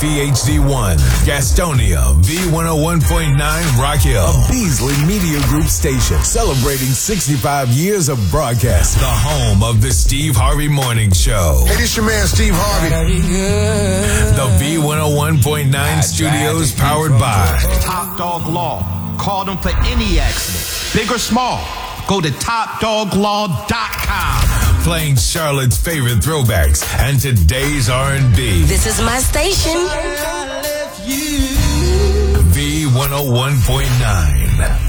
WVHD1, Gastonia, V101.9 Rock Hill, a Beasley Media Group station celebrating 65 years of broadcast. The home of the Steve Harvey Morning Show. Hey, this your man, Steve Harvey. The V101.9 studios powered by Top Dog Law. Call them for any accident, big or small. Go to topdoglaw.com. Playing Charlotte's favorite throwbacks and today's R&B. This is my station. V101.9.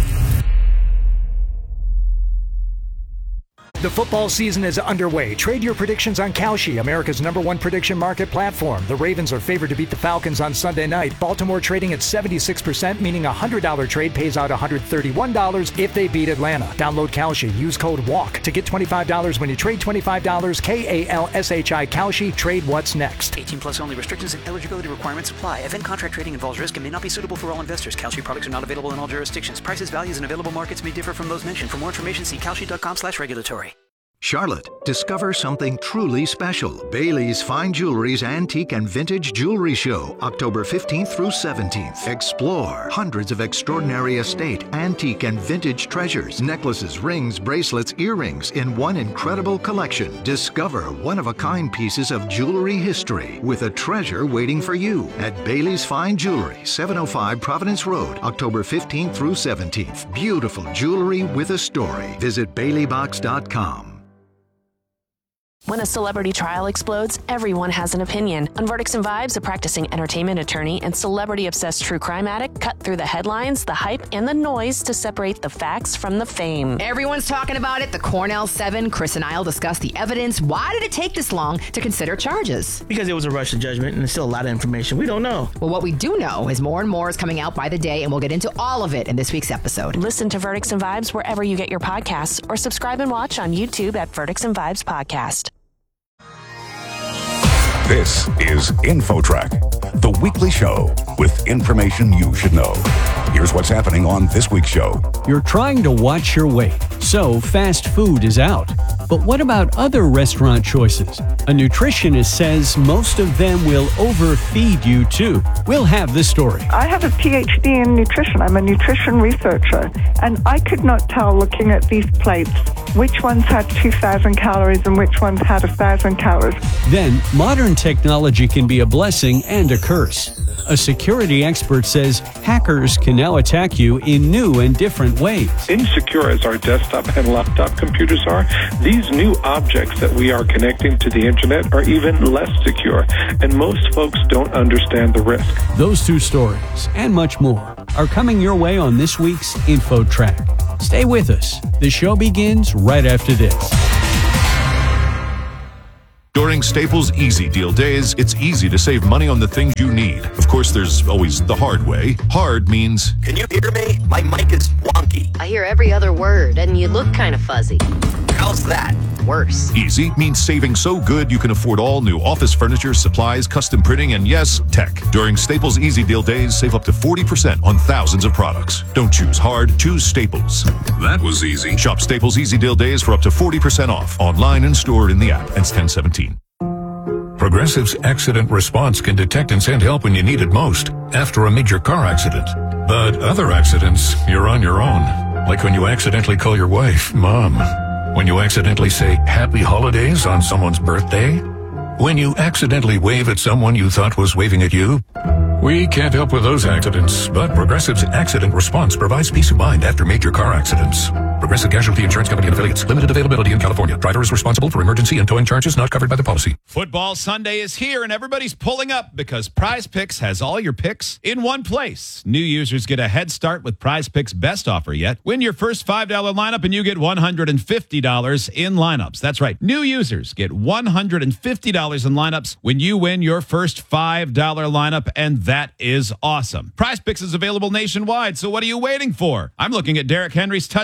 The football season is underway. Trade your predictions on Kalshi, America's #1 prediction market platform. The Ravens are favored to beat the Falcons on Sunday night. Baltimore trading at 76%, meaning a $100 trade pays out $131 if they beat Atlanta. Download Kalshi. Use code WALK to get $25 when you trade $25. KALSHI Kalshi. Trade what's next. 18 plus only. Restrictions and eligibility requirements apply. Event contract trading involves risk and may not be suitable for all investors. Kalshi products are not available in all jurisdictions. Prices, values, and available markets may differ from those mentioned. For more information, see kalshi.com/regulatory. Charlotte, discover something truly special. Bailey's Fine Jewelry's Antique and Vintage Jewelry Show, October 15th through 17th. Explore hundreds of extraordinary estate, antique, and vintage treasures, necklaces, rings, bracelets, earrings in one incredible collection. Discover one-of-a-kind pieces of jewelry history with a treasure waiting for you at Bailey's Fine Jewelry, 705 Providence Road, October 15th through 17th. Beautiful jewelry with a story. Visit BaileyBox.com. When a celebrity trial explodes, everyone has an opinion. On Verdicts and Vibes, a practicing entertainment attorney and celebrity-obsessed true crime addict cut through the headlines, the hype, and the noise to separate the facts from the fame. Everyone's talking about it. The Cornell 7, Chris and I will discuss the evidence. Why did it take this long to consider charges? Because it was a rush to judgment, and there's still a lot of information we don't know. Well, what we do know is more and more is coming out by the day, and we'll get into all of it in this week's episode. Listen to Verdicts and Vibes wherever you get your podcasts, or subscribe and watch on YouTube at Verdicts and Vibes Podcast. This is InfoTrack, the weekly show with information you should know. Here's what's happening on this week's show. You're trying to watch your weight, so fast food is out. But what about other restaurant choices? A nutritionist says most of them will overfeed you too. We'll have the story. I have a PhD in nutrition. I'm a nutrition researcher, and I could not tell looking at these plates which ones had 2,000 calories and which ones had 1,000 calories. Then, modern technology can be a blessing and a curse. A security expert says hackers can now attack you in new and different ways. Insecure as our desktop and laptop computers are, these new objects that we are connecting to the internet are even less secure, and most folks don't understand the risk. Those two stories, and much more, are coming your way on this week's InfoTrack. Stay with us. The show begins right after this. During Staples Easy Deal Days, it's easy to save money on the things you need. Of course, there's always the hard way. Hard means... Can you hear me? My mic is wonky. I hear every other word, and you look kind of fuzzy. How's that? Worse. Easy means saving so good you can afford all new office furniture, supplies, custom printing, and yes, tech. During Staples Easy Deal Days, save up to 40% on thousands of products. Don't choose hard, choose Staples. That was easy. Shop Staples Easy Deal Days for up to 40% off. Online and stored in the app. Ends 10/17. Progressive's accident response can detect and send help when you need it most, after a major car accident. But other accidents, you're on your own. Like when you accidentally call your wife, Mom. When you accidentally say Happy Holidays on someone's birthday. When you accidentally wave at someone you thought was waving at you. We can't help with those accidents, but Progressive's accident response provides peace of mind after major car accidents. Progressive Casualty Insurance Company and affiliates. Limited availability in California. Driver is responsible for emergency and towing charges not covered by the policy. Football Sunday is here, and everybody's pulling up because Prize Picks has all your picks in one place. New users get a head start with Prize Picks' best offer yet. Win your first $5 lineup, and you get $150 in lineups. That's right. New users get $150 in lineups when you win your first $5 lineup, and that is awesome. Prize Picks is available nationwide, so what are you waiting for? I'm looking at Derrick Henry's touchdowns and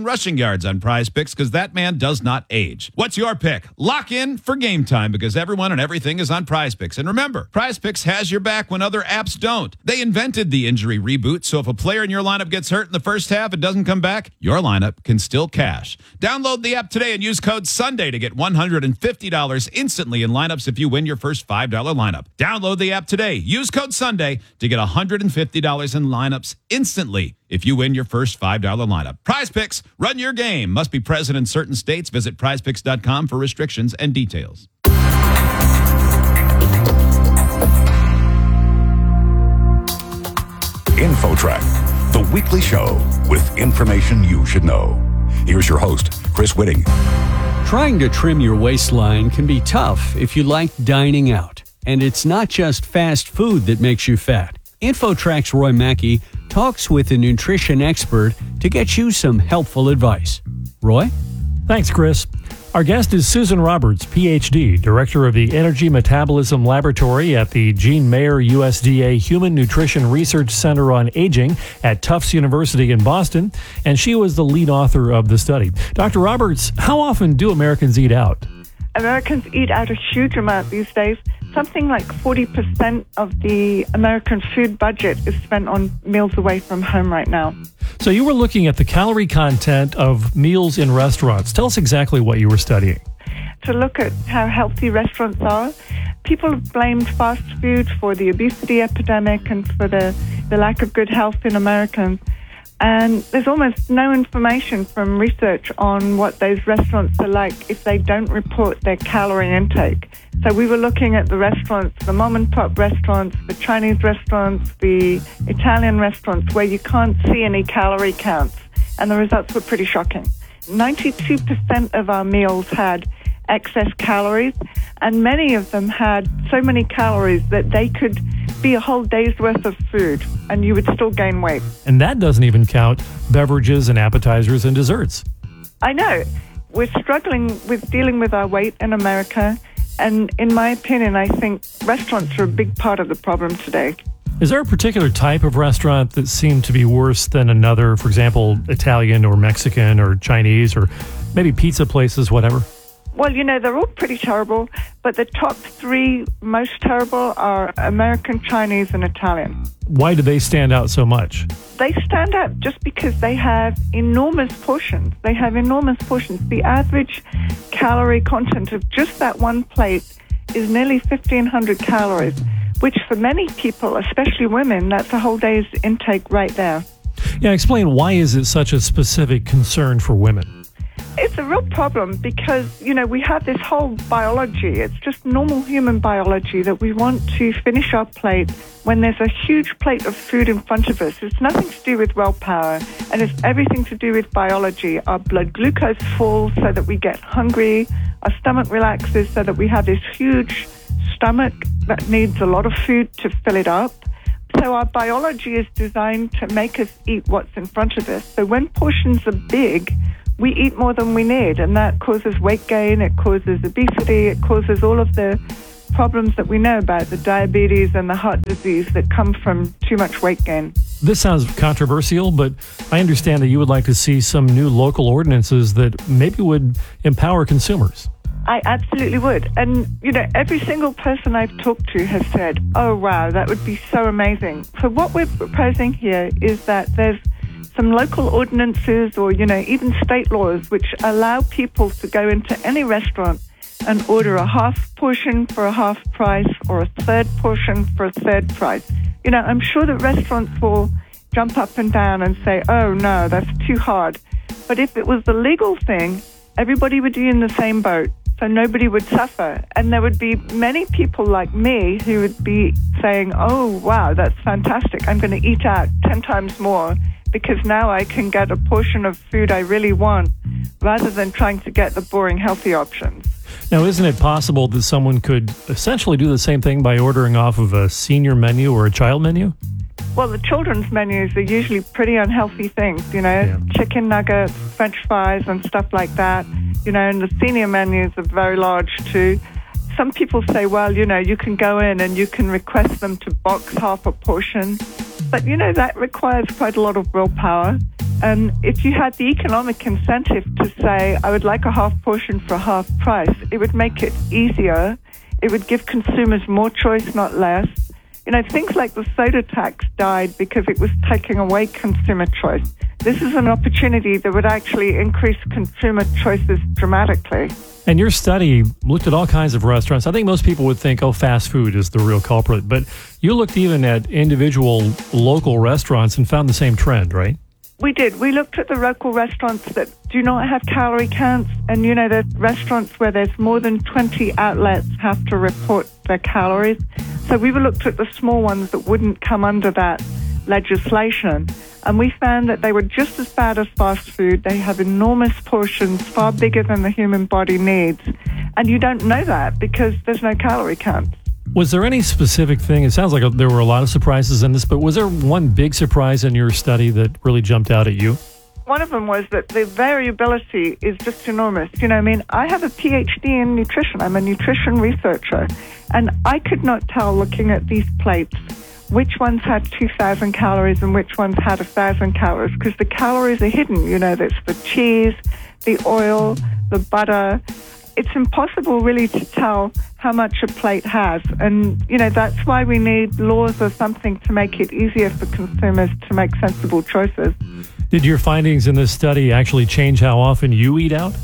rushing yards on Prize Picks because that man does not age. What's your pick? Lock in for game time because everyone and everything is on Prize Picks. And remember, Prize Picks has your back when other apps don't. They invented the injury reboot, so if a player in your lineup gets hurt in the first half and doesn't come back, your lineup can still cash. Download the app today and use code SUNDAY to get $150 instantly in lineups if you win your first $5 lineup. Download the app today. Use code SUNDAY to get $150 in lineups instantly if you win your first $5 lineup. Prize Picks, run your game. Must be present in certain states. Visit prizepicks.com for restrictions and details. InfoTrack, the weekly show with information you should know. Here's your host, Chris Whitting. Trying to trim your waistline can be tough if you like dining out. And it's not just fast food that makes you fat. InfoTrack's Roy Mackey talks with a nutrition expert to get you some helpful advice. Roy? Thanks, Chris. Our guest is Susan Roberts, Ph.D., Director of the Energy Metabolism Laboratory at the Gene Mayer USDA Human Nutrition Research Center on Aging at Tufts University in Boston, and she was the lead author of the study. Dr. Roberts, how often do Americans eat out? Americans eat out a huge amount these days. Something like 40% of the American food budget is spent on meals away from home right now. So you were looking at the calorie content of meals in restaurants. Tell us exactly what you were studying. To look at how healthy restaurants are, people have blamed fast food for the obesity epidemic and for the lack of good health in Americans. And there's almost no information from research on what those restaurants are like if they don't report their calorie intake. So we were looking at the restaurants, the mom-and-pop restaurants, the Chinese restaurants, the Italian restaurants, where you can't see any calorie counts. And the results were pretty shocking. 92% of our meals had excess calories, and many of them had so many calories that they could be a whole day's worth of food, and you would still gain weight. And that doesn't even count beverages and appetizers and desserts. I know. We're struggling with dealing with our weight in America, and in my opinion, I think restaurants are a big part of the problem today. Is there a particular type of restaurant that seemed to be worse than another? For example, Italian or Mexican or Chinese or maybe pizza places, whatever? Well, you know, they're all pretty terrible, but the top three most terrible are American, Chinese, and Italian. Why do they stand out so much? They stand out just because they have enormous portions. They have enormous portions. The average calorie content of just that one plate is nearly 1,500 calories, which for many people, especially women, that's a whole day's intake right there. Yeah, explain why is it such a specific concern for women? It's a real problem because, you know, we have this whole biology. It's just normal human biology that we want to finish our plate when there's a huge plate of food in front of us. It's nothing to do with willpower, and it's everything to do with biology. Our blood glucose falls so that we get hungry. Our stomach relaxes so that we have this huge stomach that needs a lot of food to fill it up. So our biology is designed to make us eat what's in front of us. So when portions are big, we eat more than we need, and that causes weight gain, it causes obesity, it causes all of the problems that we know about, the diabetes and the heart disease that come from too much weight gain. This sounds controversial, but I understand that you would like to see some new local ordinances that maybe would empower consumers. I absolutely would. And, you know, every single person I've talked to has said, oh, wow, that would be so amazing. So what we're proposing here is that there's some local ordinances or, you know, even state laws which allow people to go into any restaurant and order a half portion for a half price or a third portion for a third price. You know, I'm sure that restaurants will jump up and down and say, oh, no, that's too hard. But if it was the legal thing, everybody would be in the same boat, so nobody would suffer. And there would be many people like me who would be saying, oh, wow, that's fantastic. I'm going to eat out 10 times more because now I can get a portion of food I really want rather than trying to get the boring healthy options. Now, isn't it possible that someone could essentially do the same thing by ordering off of a senior menu or a child menu? Well, the children's menus are usually pretty unhealthy things, you know, chicken nuggets, French fries and stuff like that, you know, and the senior menus are very large too. Some people say, well, you know, you can go in and you can request them to box half a portion. But, you know, that requires quite a lot of willpower. And if you had the economic incentive to say, I would like a half portion for half price, it would make it easier. It would give consumers more choice, not less. You know, things like the soda tax died because it was taking away consumer choice. This is an opportunity that would actually increase consumer choices dramatically. And your study looked at all kinds of restaurants. I think most people would think, fast food is the real culprit. But you looked even at individual local restaurants and found the same trend, right? We did. We looked at the local restaurants that do not have calorie counts. And, you know, the restaurants where there's more than 20 outlets have to report their calories. So we looked at the small ones that wouldn't come under that legislation. And we found that they were just as bad as fast food. They have enormous portions, far bigger than the human body needs. And you don't know that because there's no calorie count. Was there any specific thing? It sounds like there were a lot of surprises in this, but was there one big surprise in your study that really jumped out at you? One of them was that the variability is just enormous. You know, I mean, I have a PhD in nutrition. I'm a nutrition researcher. And I could not tell, looking at these plates, which ones had 2,000 calories and which ones had 1,000 calories, because the calories are hidden. You know, there's the cheese, the oil, the butter. It's impossible really to tell how much a plate has. And, you know, that's why we need laws or something to make it easier for consumers to make sensible choices. Did your findings in this study actually change how often you eat out?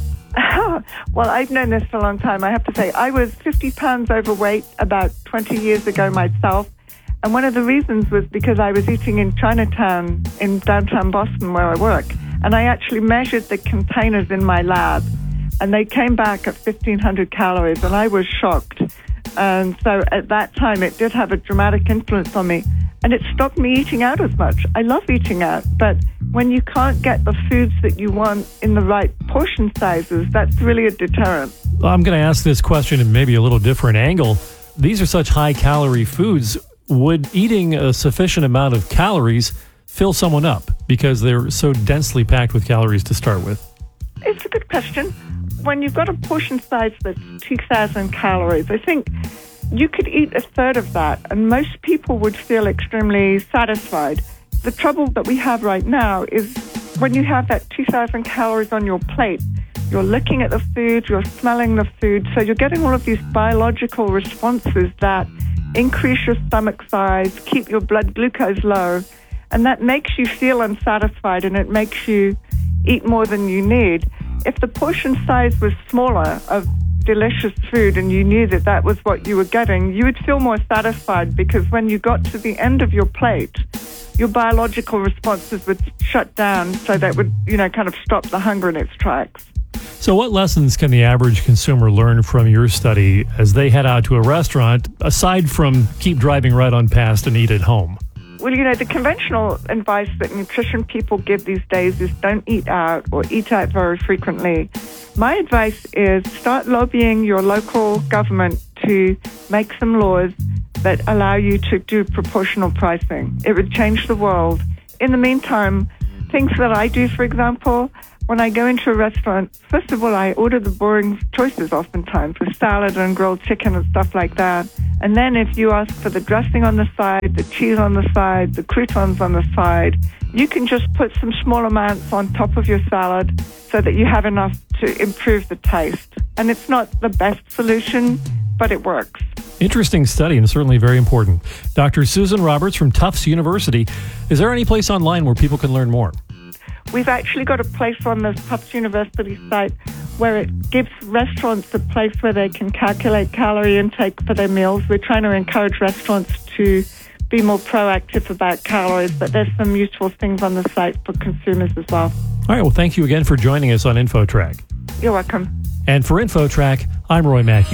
Well, I've known this for a long time. I have to say, I was 50 pounds overweight about 20 years ago myself. And one of the reasons was because I was eating in Chinatown in downtown Boston where I work. And I actually measured the containers in my lab. And they came back at 1,500 calories. And I was shocked. And so at that time, it did have a dramatic influence on me. And it stopped me eating out as much. I love eating out. But when you can't get the foods that you want in the right portion sizes, that's really a deterrent. Well, I'm going to ask this question in maybe a little different angle. These are such high-calorie foods. Would eating a sufficient amount of calories fill someone up because they're so densely packed with calories to start with? It's a good question. When you've got a portion size that's 2,000 calories, I think you could eat a third of that, and most people would feel extremely satisfied. The trouble that we have right now is when you have that 2,000 calories on your plate, you're looking at the food, you're smelling the food, so you're getting all of these biological responses that increase your stomach size, keep your blood glucose low, and that makes you feel unsatisfied and it makes you eat more than you need. If the portion size was smaller of delicious food and you knew that that was what you were getting, you would feel more satisfied because when you got to the end of your plate, your biological responses would shut down, so that would, you know, kind of stop the hunger in its tracks. So what lessons can the average consumer learn from your study as they head out to a restaurant, aside from keep driving right on past and eat at home? Well, you know, the conventional advice that nutrition people give these days is don't eat out or eat out very frequently. My advice is start lobbying your local government to make some laws that allow you to do proportional pricing. It would change the world. In the meantime, things that I do, for example, when I go into a restaurant, first of all, I order the boring choices oftentimes, with salad and grilled chicken and stuff like that. And then if you ask for the dressing on the side, the cheese on the side, the croutons on the side, you can just put some small amounts on top of your salad so that you have enough to improve the taste. And it's not the best solution, but it works. Interesting study and certainly very important. Dr. Susan Roberts from Tufts University. Is there any place online where people can learn more? We've actually got a place on the Tufts University site where it gives restaurants a place where they can calculate calorie intake for their meals. We're trying to encourage restaurants to be more proactive about calories, but there's some useful things on the site for consumers as well. All right, well, thank you again for joining us on InfoTrack. You're welcome. And for InfoTrack, I'm Roy Mackey.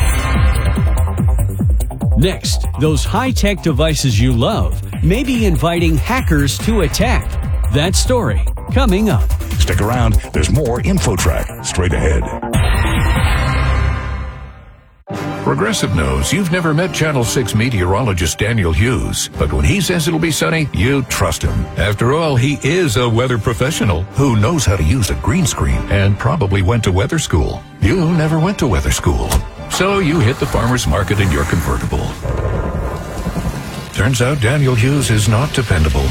Next, those high-tech devices you love may be inviting hackers to attack. That story coming up. Stick around. There's more InfoTrack straight ahead. Progressive knows you've never met Channel 6 meteorologist Daniel Hughes, but when he says it'll be sunny, you trust him. After all, he is a weather professional who knows how to use a green screen and probably went to weather school. You never went to weather school, so you hit the farmer's market in your convertible. Turns out Daniel Hughes is not dependable.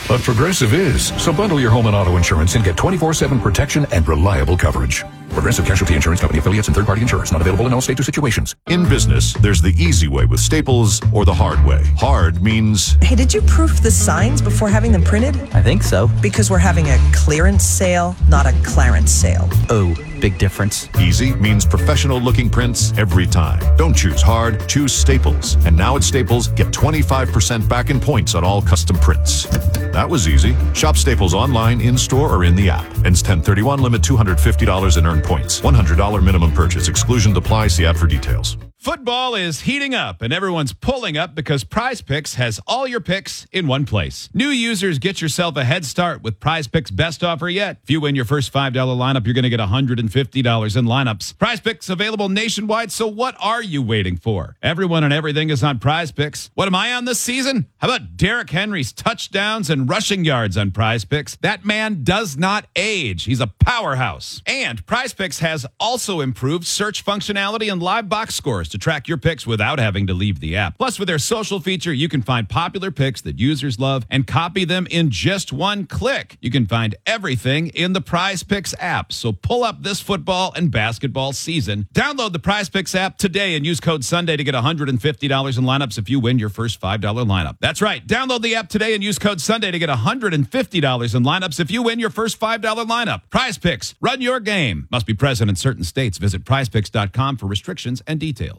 But Progressive is. So bundle your home and auto insurance and get 24/7 protection and reliable coverage. Progressive Casualty Insurance Company affiliates and third-party insurers. Not available in all states or situations. In business, there's the easy way with Staples or the hard way. Hard means... Hey, did you proof the signs before having them printed? I think so. Because we're having a clearance sale, not a clarence sale. Oh, big difference. Easy means professional-looking prints every time. Don't choose hard, choose Staples. And now at Staples, get 25% back in points on all custom prints. That was easy. Shop Staples online, in-store, or in the app. Ends 10/31, limit $250 in earned points. $100 minimum purchase. Exclusions apply. See app for details. Football is heating up, and everyone's pulling up because Prize Picks has all your picks in one place. New users, get yourself a head start with Prize Picks' best offer yet. If you win your first $5 lineup, you're going to get $150 in lineups. Prize Picks available nationwide, so what are you waiting for? Everyone and everything is on Prize Picks. What am I on this season? How about Derrick Henry's touchdowns and rushing yards on Prize Picks? That man does not age. He's a powerhouse. And Prize Picks has also improved search functionality and live box scores to track your picks without having to leave the app. Plus, with their social feature, you can find popular picks that users love and copy them in just one click. You can find everything in the Prize Picks app. So pull up this football and basketball season. Download the Prize Picks app today and use code Sunday to get $150 in lineups if you win your first $5 lineup. That's right. Download the app today and use code Sunday to get $150 in lineups if you win your first $5 lineup. Prize Picks. Run your game. Must be present in certain states. Visit prizepicks.com for restrictions and details.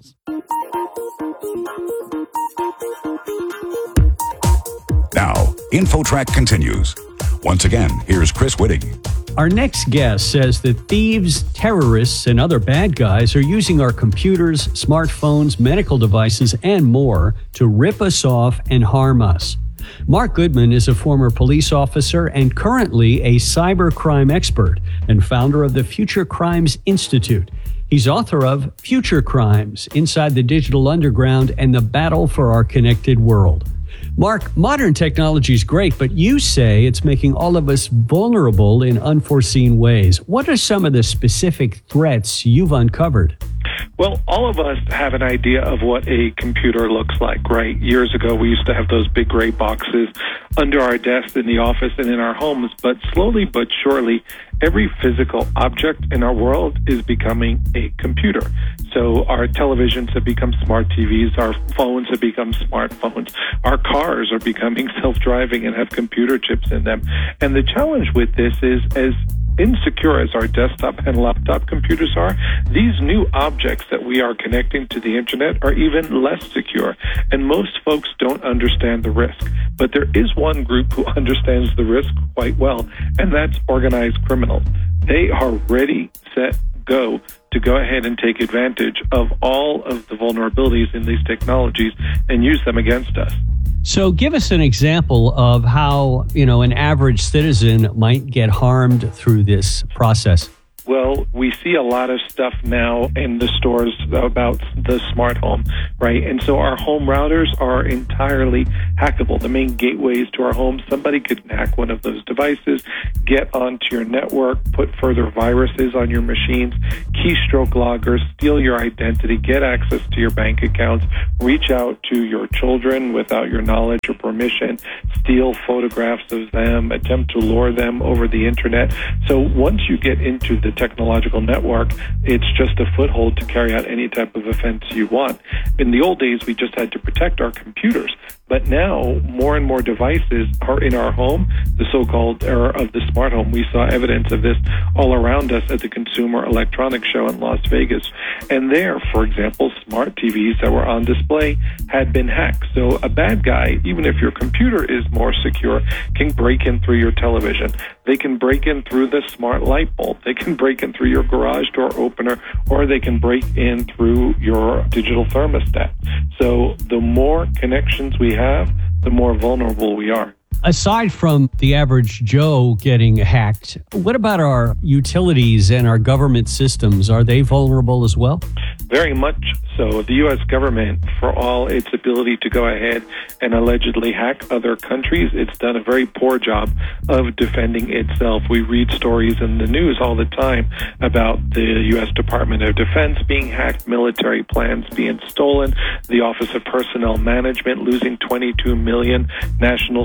Now, InfoTrack continues. Once again, here's Chris Whitting. Our next guest says that thieves, terrorists, and other bad guys are using our computers, smartphones, medical devices, and more to rip us off and harm us. Mark Goodman is a former police officer and currently a cybercrime expert and founder of the Future Crimes Institute. He's author of Future Crimes, Inside the Digital Underground and the Battle for Our Connected World. Mark, modern technology is great, but you say it's making all of us vulnerable in unforeseen ways. What are some of the specific threats you've uncovered? Well, all of us have an idea of what a computer looks like, right? Years ago, we used to have those big gray boxes under our desks in the office and in our homes, but slowly but surely, every physical object in our world is becoming a computer. So our televisions have become smart TVs, our phones have become smartphones, our cars are becoming self-driving and have computer chips in them. And the challenge with this is, as insecure as our desktop and laptop computers are, these new objects that we are connecting to the internet are even less secure. And most folks don't understand the risk. But there is one group who understands the risk quite well, and that's organized criminals. They are ready, set, go to go ahead and take advantage of all of the vulnerabilities in these technologies and use them against us. So give us an example of how, an average citizen might get harmed through this process. Well, we see a lot of stuff now in the stores about the smart home, right? And so our home routers are entirely hackable. The main gateways to our homes, somebody could hack one of those devices, get onto your network, put further viruses on your machines, keystroke loggers, steal your identity, get access to your bank accounts, reach out to your children without your knowledge or permission, steal photographs of them, attempt to lure them over the internet. So once you get into the technological network, it's just a foothold to carry out any type of offense you want. In the old days, we just had to protect our computers. But now, more and more devices are in our home, the so-called era of the smart home. We saw evidence of this all around us at the Consumer Electronics Show in Las Vegas. And there, for example, smart TVs that were on display had been hacked. So a bad guy, even if your computer is more secure, can break in through your television. They can break in through the smart light bulb. They can break in through your garage door opener, or they can break in through your digital thermostat. So the more connections we have, the more vulnerable we are. Aside from the average Joe getting hacked, what about our utilities and our government systems? Are they vulnerable as well? Very much so. The U.S. government, for all its ability to go ahead and allegedly hack other countries, it's done a very poor job of defending itself. We read stories in the news all the time about the U.S. Department of Defense being hacked, military plans being stolen, the Office of Personnel Management losing $22 million, National Security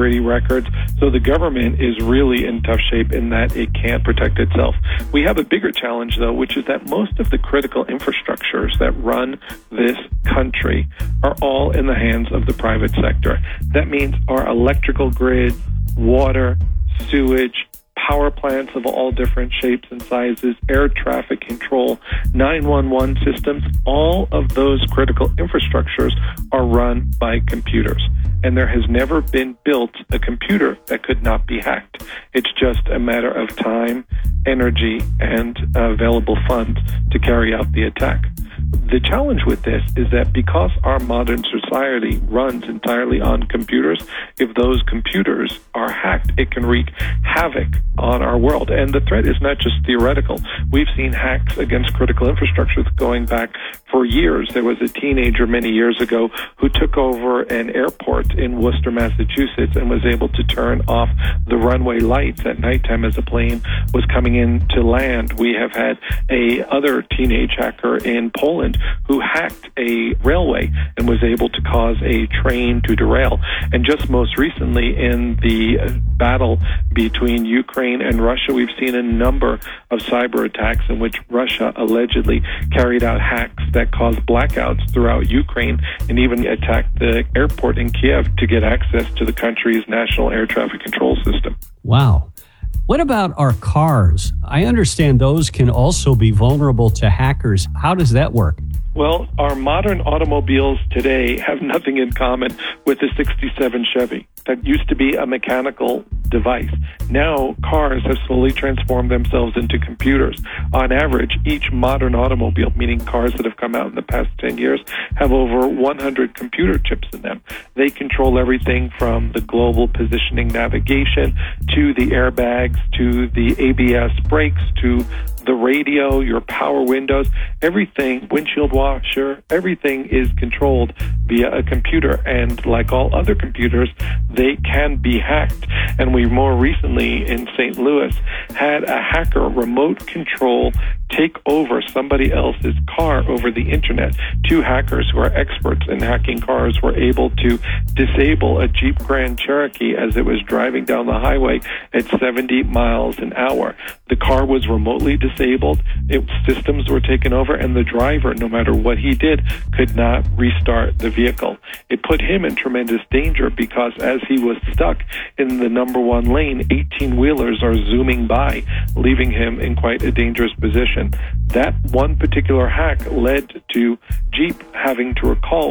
security records. So the government is really in tough shape in that it can't protect itself. We have a bigger challenge, though, which is that most of the critical infrastructures that run this country are all in the hands of the private sector. That means our electrical grid, water, sewage, power plants of all different shapes and sizes, air traffic control, 911 systems, all of those critical infrastructures are run by computers. And there has never been built a computer that could not be hacked. It's just a matter of time, energy, and available funds to carry out the attack. The challenge with this is that because our modern society runs entirely on computers, if those computers are hacked, it can wreak havoc on our world. And the threat is not just theoretical. We've seen hacks against critical infrastructures going back for years. There was a teenager many years ago who took over an airport in Worcester, Massachusetts, and was able to turn off the runway lights at nighttime as a plane was coming in to land. We have had a other teenage hacker in Poland who hacked a railway and was able to cause a train to derail. And just most recently in the battle between Ukraine and Russia, we've seen a number of cyber attacks in which Russia allegedly carried out hacks that caused blackouts throughout Ukraine and even attacked the airport in Kiev to get access to the country's national air traffic control system. Wow. What about our cars? I understand those can also be vulnerable to hackers. How does that work? Well, our modern automobiles today have nothing in common with the 67 Chevy. That used to be a mechanical device. Now, cars have slowly transformed themselves into computers. On average, each modern automobile, meaning cars that have come out in the past 10 years, have over 100 computer chips in them. They control everything from the global positioning navigation to the airbags to the ABS brakes to the radio, your power windows, everything, windshield washer, everything is controlled via a computer. And like all other computers, they can be hacked. And we more recently in St. Louis had a hacker remote control take over somebody else's car over the internet. Two hackers who are experts in hacking cars were able to disable a Jeep Grand Cherokee as it was driving down the highway at 70 miles an hour. The car was remotely disabled, its systems were taken over, and the driver, no matter what he did, could not restart the vehicle. It put him in tremendous danger because as he was stuck in the number one lane, 18-wheelers are zooming by, leaving him in quite a dangerous position. That one particular hack led to Jeep having to recall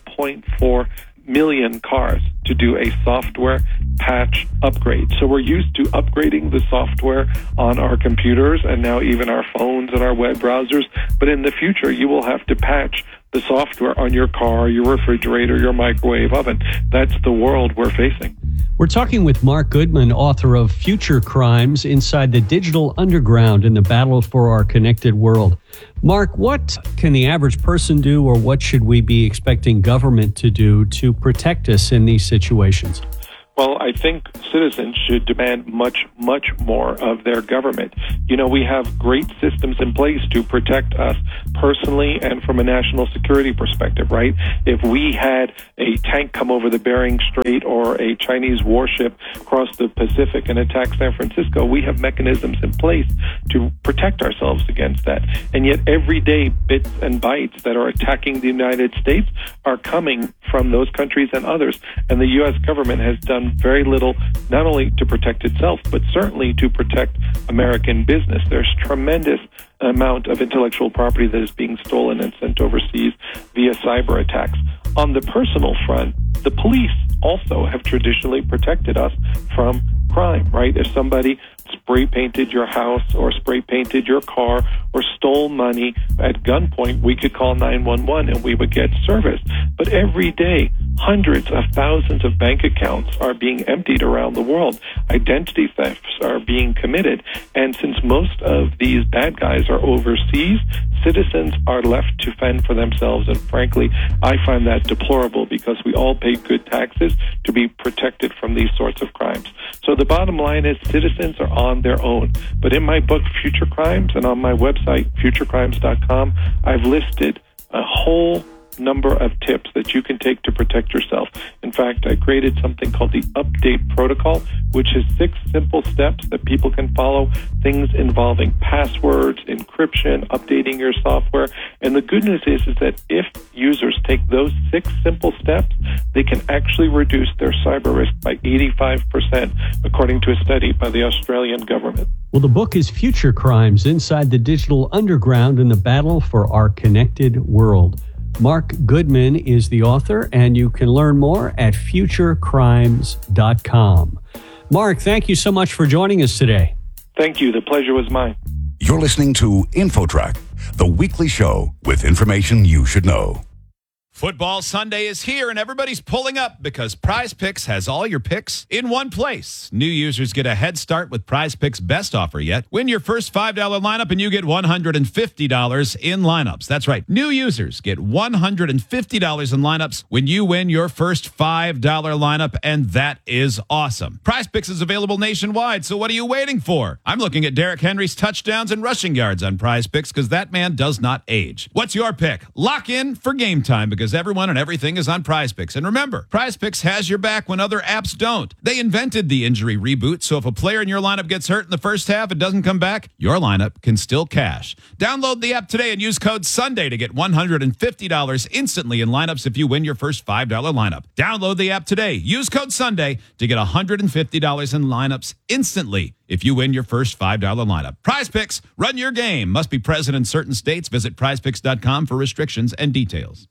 1.4 million cars to do a software patch upgrade. So we're used to upgrading the software on our computers and now even our phones and our web browsers. But in the future, you will have to patch the software on your car, your refrigerator, your microwave oven. That's the world we're facing. We're talking with Mark Goodman, author of Future Crimes: Inside the Digital Underground in the Battle for Our Connected World. Mark, what can the average person do, or what should we be expecting government to do to protect us in these situations? Well, I think citizens should demand much, much more of their government. You know, we have great systems in place to protect us personally and from a national security perspective, right? If we had a tank come over the Bering Strait or a Chinese warship cross the Pacific and attack San Francisco, we have mechanisms in place to protect ourselves against that. And yet every day, bits and bytes that are attacking the United States are coming from those countries and others. And the U.S. government has done very little, not only to protect itself, but certainly to protect American business. There's tremendous amount of intellectual property that is being stolen and sent overseas via cyber attacks. On the personal front, the police also have traditionally protected us from crime, right? If somebody spray painted your house or spray painted your car or stole money at gunpoint, we could call 911 and we would get service. But every day, hundreds of thousands of bank accounts are being emptied around the world. Identity thefts are being committed. And since most of these bad guys are overseas, citizens are left to fend for themselves. And frankly, I find that deplorable because we all pay good taxes to be protected from these sorts of crimes. So the bottom line is citizens are on their own. But in my book, Future Crimes, and on my website, futurecrimes.com, I've listed a whole number of tips that you can take to protect yourself. And In fact, I created something called the Update Protocol, which is 6 simple steps that people can follow, things involving passwords, encryption, updating your software. And the good news is that if users take those 6 simple steps, they can actually reduce their cyber risk by 85%, according to a study by the Australian government. Well, the book is Future Crimes: Inside the Digital Underground in the Battle for Our Connected World. Mark Goodman is the author, and you can learn more at futurecrimes.com. Mark, thank you so much for joining us today. Thank you. The pleasure was mine. You're listening to InfoTrack, the weekly show with information you should know. Football Sunday is here, and everybody's pulling up because Prize Picks has all your picks in one place. New users get a head start with Prize Picks' best offer yet. Win your first $5 lineup, and you get $150 in lineups. That's right. New users get $150 in lineups when you win your first $5 lineup, and that is awesome. Prize Picks is available nationwide, so what are you waiting for? I'm looking at Derrick Henry's touchdowns and rushing yards on Prize Picks because that man does not age. What's your pick? Lock in for game time because everyone and everything is on Prize Picks. And remember, Prize Picks has your back when other apps don't. They invented the injury reboot, so if a player in your lineup gets hurt in the first half and doesn't come back, your lineup can still cash. Download the app today and use code SUNDAY to get $150 instantly in lineups if you win your first $5 lineup. Download the app today. Use code SUNDAY to get $150 in lineups instantly if you win your first $5 lineup. Prize Picks, run your game. Must be present in certain states. Visit prizepicks.com for restrictions and details.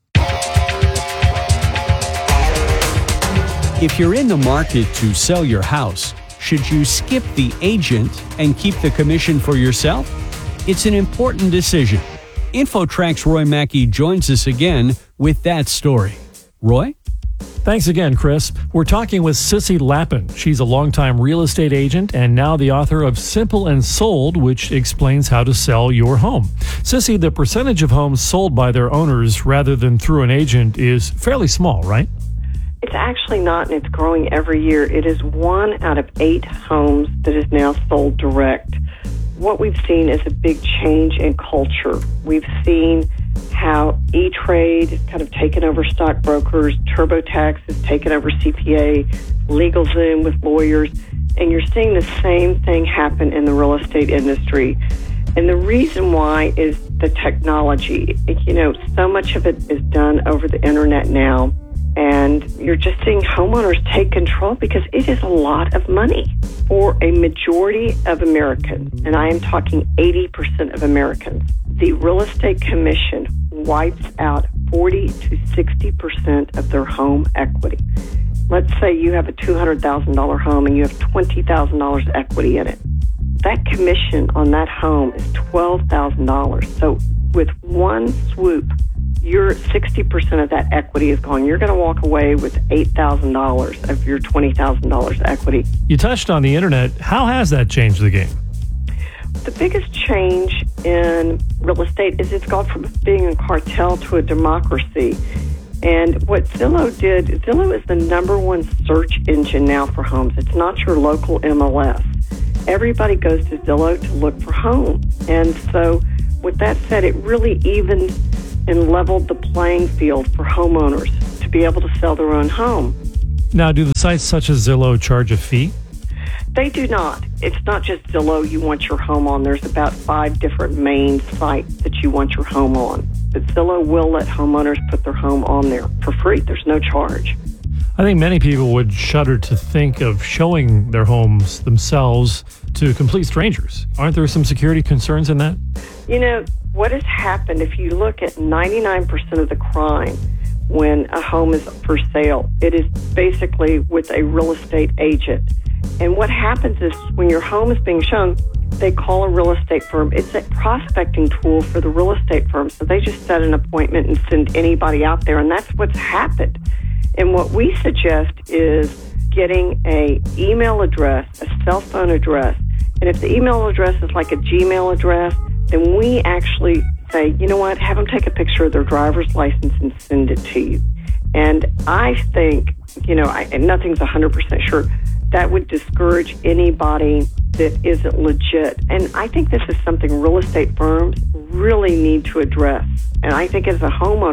If you're in the market to sell your house, should you skip the agent and keep the commission for yourself? It's an important decision. InfoTrack's Roy Mackey joins us again with that story. Roy? Thanks again, Chris. We're talking with Sissy Lappin. She's a longtime real estate agent and now the author of Simple and Sold, which explains how to sell your home. Sissy, the percentage of homes sold by their owners rather than through an agent is fairly small, right? It's actually not, and it's growing every year. It is 1 out of 8 homes that is now sold direct. What we've seen is a big change in culture. We've seen how E-Trade has kind of taken over stockbrokers, TurboTax has taken over CPA, LegalZoom with lawyers, and you're seeing the same thing happen in the real estate industry. And the reason why is the technology. You know, so much of it is done over the internet now. And you're just seeing homeowners take control because it is a lot of money for a majority of Americans, and I am talking 80% of Americans. The real estate commission wipes out 40 to 60% of their home equity. Let's say you have a $200,000 home and you have $20,000 equity in it. That commission on that home is $12,000. So with one swoop, your 60% of that equity is gone. You're going to walk away with $8,000 of your $20,000 equity. You touched on the internet. How has that changed the game? The biggest change in real estate is it's gone from being a cartel to a democracy. And what Zillow did, Zillow is the #1 search engine now for homes. It's not your local MLS. Everybody goes to Zillow to look for homes. And so with that said, it really evened and leveled the playing field for homeowners to be able to sell their own home. Now, do the sites such as Zillow charge a fee? They do not. It's not just Zillow you want your home on. There's about 5 different main sites that you want your home on. But Zillow will let homeowners put their home on there for free. There's no charge. I think many people would shudder to think of showing their homes themselves to complete strangers. Aren't there some security concerns in that? You know, what has happened, if you look at 99% of the crime when a home is for sale, it is basically with a real estate agent. And what happens is when your home is being shown, they call a real estate firm. It's a prospecting tool for the real estate firm. So they just set an appointment and send anybody out there. And that's what's happened. And what we suggest is getting an email address, a cell phone address. And if the email address is like a Gmail address, then we actually say, you know what, have them take a picture of their driver's license and send it to you. And I think, you know, and nothing's 100% sure, that would discourage anybody that isn't legit. And I think this is something real estate firms really need to address. And I think as a homeowner,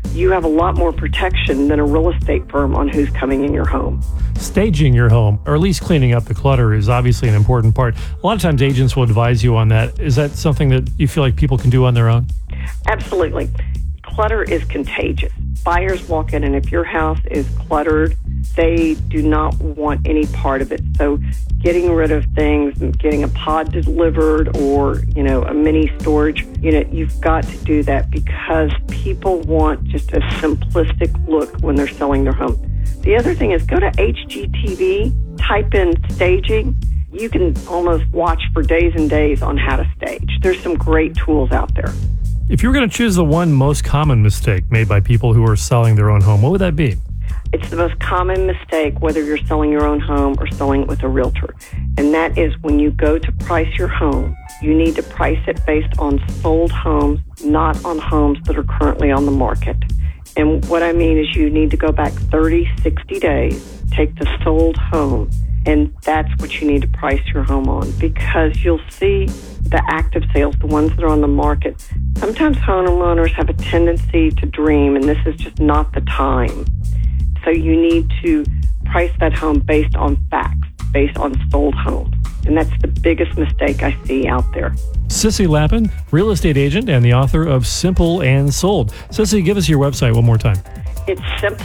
you have a lot more protection than a real estate firm on who's coming in your home. Staging your home, or at least cleaning up the clutter, is obviously an important part. A lot of times agents will advise you on that. Is that something that you feel like people can do on their own? Absolutely. Clutter is contagious. Buyers walk in, and if your house is cluttered, they do not want any part of it. So getting rid of things, getting a pod delivered or, a mini storage unit, you've got to do that because people want just a simplistic look when they're selling their home. The other thing is go to HGTV, type in staging. You can almost watch for days and days on how to stage. There's some great tools out there. If you were going to choose the one most common mistake made by people who are selling their own home, what would that be? It's the most common mistake, whether you're selling your own home or selling it with a realtor. And that is when you go to price your home, you need to price it based on sold homes, not on homes that are currently on the market. And what I mean is you need to go back 30, 60 days, take the sold home, and that's what you need to price your home on, because you'll see the active sales, the ones that are on the market. Sometimes homeowners have a tendency to dream, and this is just not the time. So you need to price that home based on facts, based on sold homes. And that's the biggest mistake I see out there. Sissy Lappin, real estate agent and the author of Simple and Sold. Sissy, give us your website one more time. It's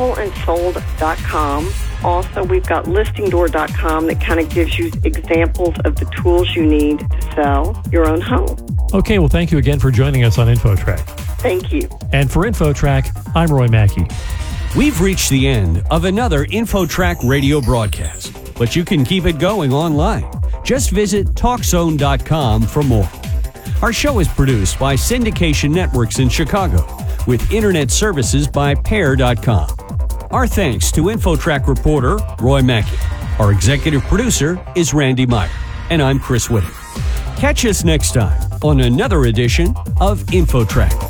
simpleandsold.com. Also, we've got listingdoor.com that kind of gives you examples of the tools you need to sell your own home. Okay, well, thank you again for joining us on InfoTrack. Thank you. And for InfoTrack, I'm Roy Mackey. We've reached the end of another InfoTrack radio broadcast, but you can keep it going online. Just visit TalkZone.com for more. Our show is produced by Syndication Networks in Chicago, with internet services by Pair.com. Our thanks to InfoTrack reporter Roy Mackey. Our executive producer is Randy Meyer, and I'm Chris Whitting. Catch us next time on another edition of InfoTrack.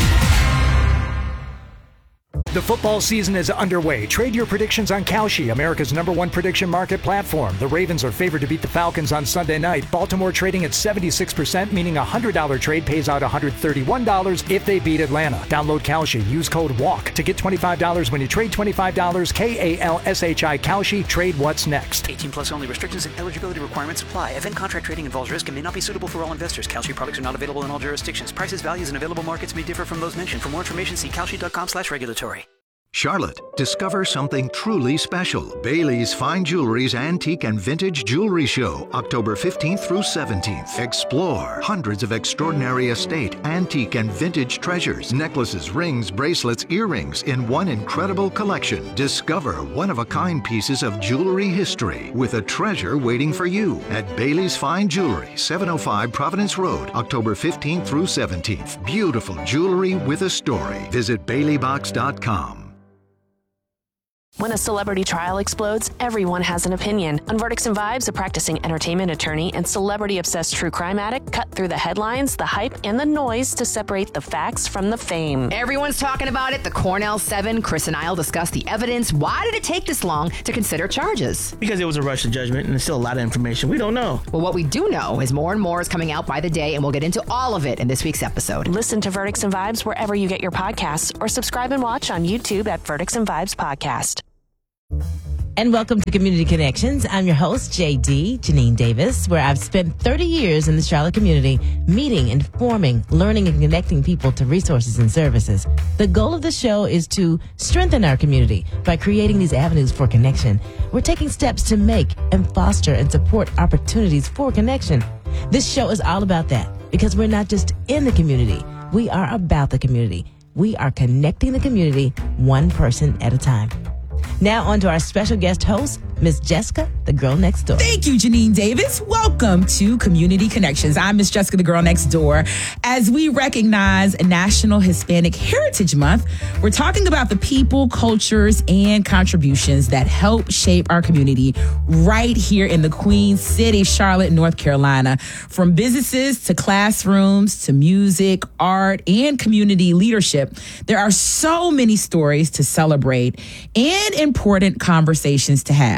The football season is underway. Trade your predictions on Kalshi, America's #1 prediction market platform. The Ravens are favored to beat the Falcons on Sunday night. Baltimore trading at 76%, meaning a $100 trade pays out $131 if they beat Atlanta. Download Kalshi. Use code WALK to get $25 when you trade $25. KALSHI Kalshi. Trade what's next. 18 plus only. Restrictions and eligibility requirements apply. Event contract trading involves risk and may not be suitable for all investors. Kalshi products are not available in all jurisdictions. Prices, values, and available markets may differ from those mentioned. For more information, see Kalshi.com/regulatory. Charlotte, discover something truly special. Bailey's Fine Jewelry's Antique and Vintage Jewelry Show, October 15th through 17th. Explore hundreds of extraordinary estate, antique, and vintage treasures, necklaces, rings, bracelets, earrings in one incredible collection. Discover one-of-a-kind pieces of jewelry history with a treasure waiting for you at Bailey's Fine Jewelry, 705 Providence Road, October 15th through 17th. Beautiful jewelry with a story. Visit BaileyBox.com. When a celebrity trial explodes, everyone has an opinion. On Verdicts and Vibes, a practicing entertainment attorney and celebrity-obsessed true crime addict cut through the headlines, the hype, and the noise to separate the facts from the fame. Everyone's talking about it. The Cornell 7, Chris and I'll discuss the evidence. Why did it take this long to consider charges? Because it was a rush to judgment, and there's still a lot of information we don't know. Well, what we do know is more and more is coming out by the day, and we'll get into all of it in this week's episode. Listen to Verdicts and Vibes wherever you get your podcasts, or subscribe and watch on YouTube at Verdicts and Vibes Podcast. And welcome to Community Connections. I'm your host, JD, Janine Davis, where I've spent 30 years in the Charlotte community, meeting, informing, learning, and connecting people to resources and services. The goal of the show is to strengthen our community by creating these avenues for connection. We're taking steps to make and foster and support opportunities for connection. This show is all about that because we're not just in the community. We are about the community. We are connecting the community one person at a time. Now on to our special guest host, Miss Jessica, the girl next door. Thank you, Janine Davis. Welcome to Community Connections. I'm Miss Jessica, the girl next door. As we recognize National Hispanic Heritage Month, we're talking about the people, cultures, and contributions that help shape our community right here in the Queen City, Charlotte, North Carolina. From businesses to classrooms to music, art, and community leadership, there are so many stories to celebrate and important conversations to have.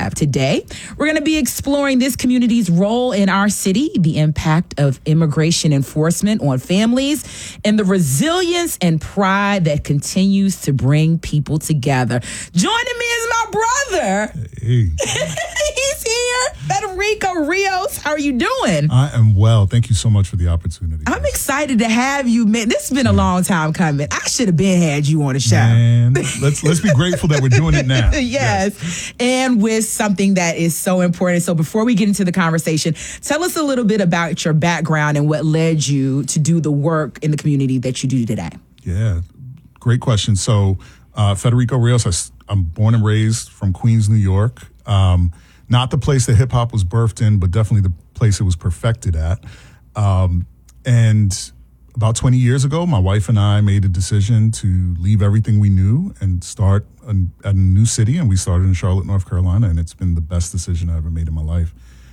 have. Today, we're going to be exploring this community's role in our city, the impact of immigration enforcement on families, and the resilience and pride that continues to bring people together. Joining me is my brother. Hey. He's here. Federico Rios. How are you doing? I am well. Thank you so much for the opportunity. I'm excited to have you, man. This has been a long time coming. I should have been had you on the show. Man, let's be grateful that we're doing it now. Yes. And with something that is so important. So before we get into the conversation, tell us a little bit about your background and what led you to do the work in the community that you do today. Yeah, great question. So Federico Rios, I'm born and raised from Queens, New York. Not the place that hip hop was birthed in, but definitely the place it was perfected at. And about 20 years ago, my wife and I made a decision to leave everything we knew and start at a new city. And we started in Charlotte, North Carolina, and it's been the best decision I ever made in my life.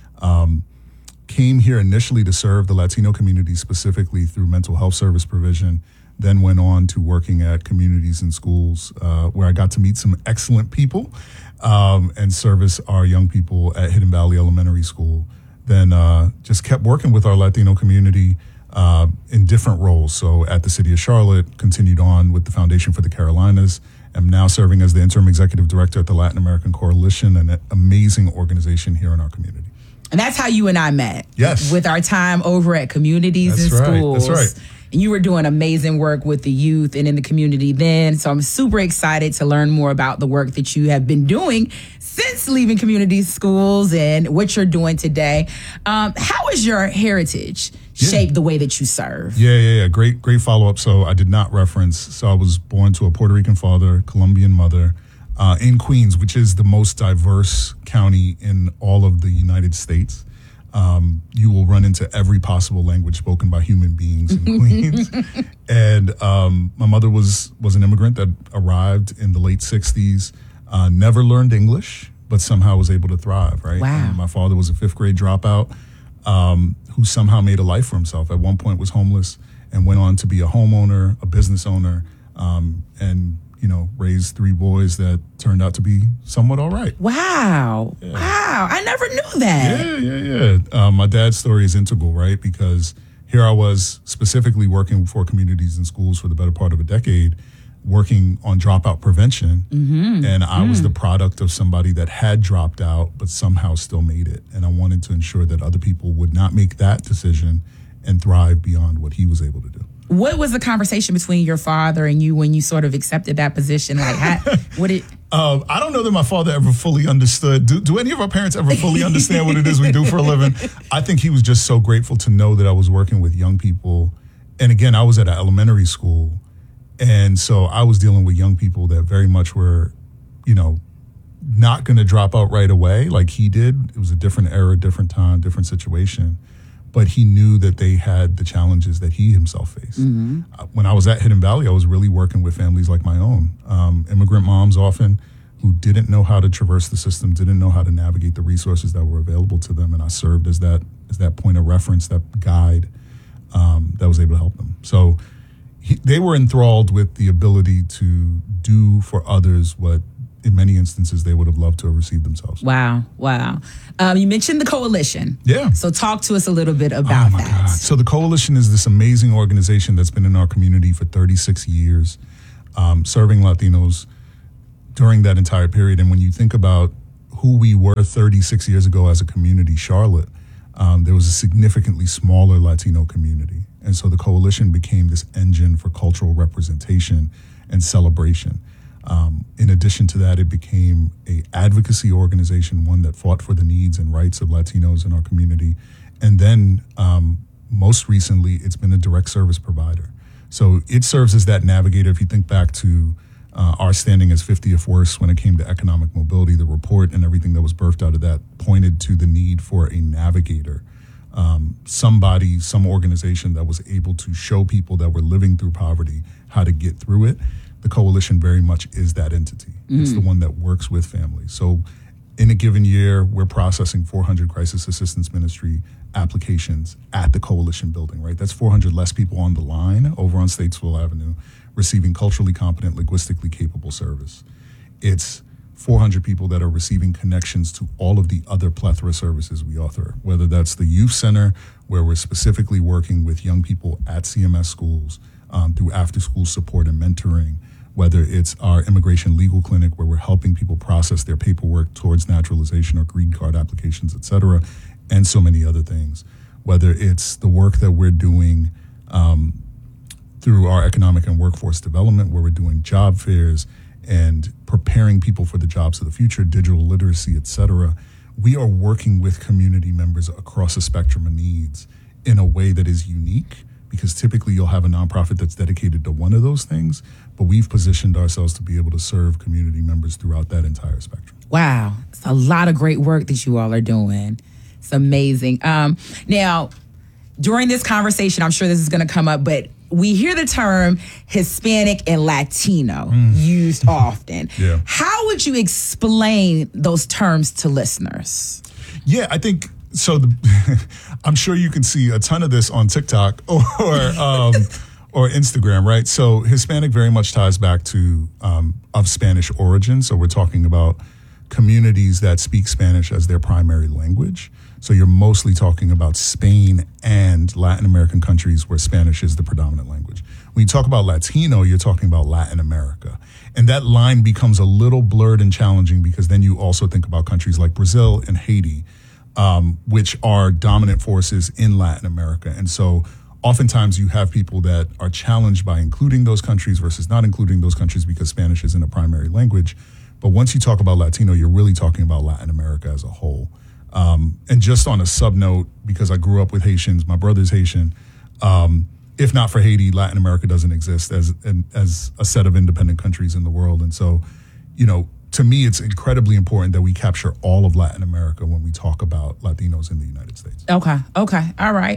Came here initially to serve the Latino community specifically through mental health service provision, then went on to working at communities and schools where I got to meet some excellent people and service our young people at Hidden Valley Elementary School. Then just kept working with our Latino community in different roles. So at the City of Charlotte, continued on with the Foundation for the Carolinas. I'm now serving as the interim executive director at the Latin American Coalition, an amazing organization here in our community. And that's how you and I met. Yes. With our time over at communities and schools. That's right. And you were doing amazing work with the youth and in the community then. So I'm super excited to learn more about the work that you have been doing since leaving community schools and what you're doing today. How has your heritage shaped the way that you serve? Yeah. Great follow-up. So I did not reference. So I was born to a Puerto Rican father, Colombian mother, in Queens, which is the most diverse county in all of the United States. You will run into every possible language spoken by human beings in Queens. And my mother was an immigrant that arrived in the late 60s, never learned English, but somehow was able to thrive, right? Wow. And my father was a fifth grade dropout who somehow made a life for himself. At one point was homeless and went on to be a homeowner, a business owner, and raised three boys that turned out to be somewhat all right. Wow. Yeah. Wow. I never knew that. Yeah. My dad's story is integral, right? Because here I was specifically working for communities and schools for the better part of a decade, working on dropout prevention. Mm-hmm. And I was the product of somebody that had dropped out, but somehow still made it. And I wanted to ensure that other people would not make that decision and thrive beyond what he was able to do. What was the conversation between your father and you when you sort of accepted that position? Like, I don't know that my father ever fully understood. Do any of our parents ever fully understand what it is we do for a living? I think he was just so grateful to know that I was working with young people. And again, I was at an elementary school. And so I was dealing with young people that very much were, not going to drop out right away like he did. It was a different era, different time, different situation. But he knew that they had the challenges that he himself faced. Mm-hmm. When I was at Hidden Valley, I was really working with families like my own, immigrant moms often, who didn't know how to traverse the system, didn't know how to navigate the resources that were available to them. And I served as that point of reference, that guide that was able to help them. So they were enthralled with the ability to do for others what in many instances they would have loved to have received themselves. Wow. You mentioned the coalition. Yeah. So talk to us a little bit about that. God. So the coalition is this amazing organization that's been in our community for 36 years, serving Latinos during that entire period. And when you think about who we were 36 years ago as a community, Charlotte, there was a significantly smaller Latino community. And so the coalition became this engine for cultural representation and celebration. In addition to that, it became an advocacy organization, one that fought for the needs and rights of Latinos in our community. And then most recently, it's been a direct service provider. So it serves as that navigator. If you think back to our standing as 50th worst when it came to economic mobility, the report and everything that was birthed out of that pointed to the need for a navigator, somebody, some organization that was able to show people that were living through poverty how to get through it. The coalition very much is that entity. It's the one that works with families. So in a given year, we're processing 400 crisis assistance ministry applications at the coalition building, right? That's 400 less people on the line over on Statesville Avenue receiving culturally competent, linguistically capable service. It's 400 people that are receiving connections to all of the other plethora of services we offer, whether that's the youth center, where we're specifically working with young people at CMS schools through after-school support and mentoring, whether it's our immigration legal clinic, where we're helping people process their paperwork towards naturalization or green card applications, et cetera, and so many other things, whether it's the work that we're doing through our economic and workforce development, where we're doing job fairs and preparing people for the jobs of the future, digital literacy, et cetera. We are working with community members across a spectrum of needs in a way that is unique, because typically you'll have a nonprofit that's dedicated to one of those things, but we've positioned ourselves to be able to serve community members throughout that entire spectrum. Wow. It's a lot of great work that you all are doing. It's amazing. Now, during this conversation, I'm sure this is going to come up, but we hear the term Hispanic and Latino used often. Yeah. How would you explain those terms to listeners? Yeah, I think so. I'm sure you can see a ton of this on TikTok or Instagram, right? So Hispanic very much ties back to of Spanish origin. So we're talking about communities that speak Spanish as their primary language. So you're mostly talking about Spain and Latin American countries where Spanish is the predominant language. When you talk about Latino, you're talking about Latin America. And that line becomes a little blurred and challenging, because then you also think about countries like Brazil and Haiti, which are dominant forces in Latin America. And so oftentimes you have people that are challenged by including those countries versus not including those countries because Spanish isn't a primary language. But once you talk about Latino, you're really talking about Latin America as a whole. And just on a sub note, because I grew up with Haitians, my brother's Haitian, if not for Haiti, Latin America doesn't exist as a set of independent countries in the world. And so, you know, to me, it's incredibly important that we capture all of Latin America when we talk about Latinos in the United States. Okay. All right.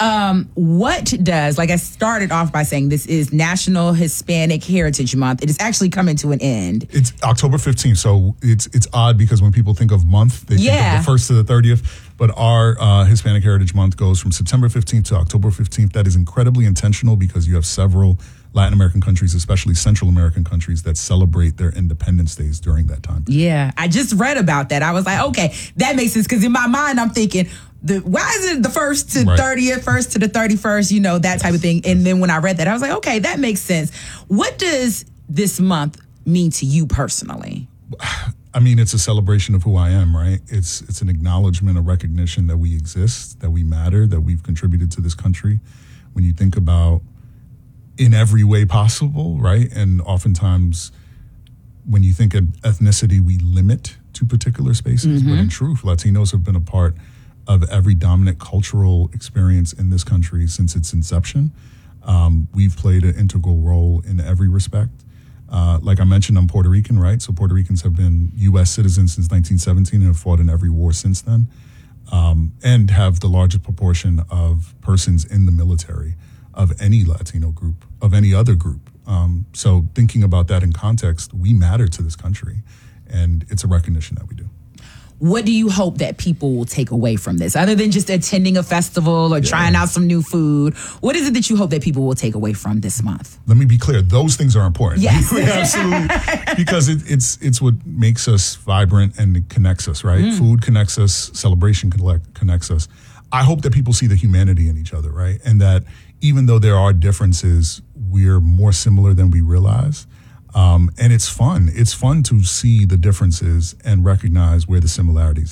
What does, like I started off by saying, this is National Hispanic Heritage Month. It is actually coming to an end. It's October 15th. So it's odd because when people think of month, they think of the 1st to the 30th. But our Hispanic Heritage Month goes from September 15th to October 15th. That is incredibly intentional because you have several Latin American countries, especially Central American countries, that celebrate their independence days during that time. Yeah, I just read about that. I was like, okay, that makes sense, because in my mind, I'm thinking, why is it the 1st to 30th, 1st to the 31st, you know, that type of thing. And then when I read that, I was like, okay, that makes sense. What does this month mean to you personally? I mean, it's a celebration of who I am, right? It's an acknowledgement, a recognition that we exist, that we matter, that we've contributed to this country. When you think about in every way possible, right? And oftentimes when you think of ethnicity, we limit to particular spaces. But in truth, Latinos have been a part of every dominant cultural experience in this country since its inception. We've played an integral role in every respect. Like I mentioned, I'm Puerto Rican, right? So Puerto Ricans have been U.S. citizens since 1917 and have fought in every war since then, and have the largest proportion of persons in the military of any Latino group, of any other group. So thinking about that in context, we matter to this country, and it's a recognition that we do. What do you hope that people will take away from this, other than just attending a festival or trying out some new food? What is it that you hope that people will take away from this month? Let me be clear. Those things are important. Yes. Absolutely. Because it's what makes us vibrant and it connects us, right? Food connects us. Celebration connects us. I hope that people see the humanity in each other, right? And that even though there are differences, we're more similar than we realize. And it's fun. It's fun to see the differences and recognize where the similarities